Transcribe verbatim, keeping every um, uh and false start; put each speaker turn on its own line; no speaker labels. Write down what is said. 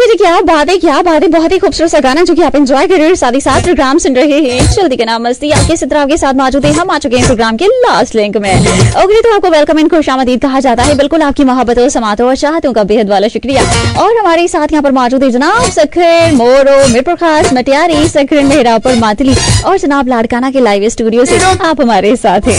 जी क्या बात है, क्या बात है, बहुत ही खूबसूरत सा गाना जो कि आप एंजॉय कर रहे हैं, साथ ही साथ प्रोग्राम सुन रहे हैं जल्दी के नाम मस्ती आपके सितरा के साथ मौजूद है। हम आ चुके हैं प्रोग्राम के लास्ट लिंक में। ओके, तो आपको वेलकम एंड खुशामदीद कहा जाता है। बिल्कुल आपकी मोहब्बतों, समातों और चाहतों का बेहद वाला शुक्रिया। और हमारे साथ यहाँ पर मौजूद है जनाब सखर मोरो मिरपुर खास मटियारी, सखर मेहरा पर मातली और जनाब लाड़काना के लाइव स्टूडियो से आप हमारे साथ हैं।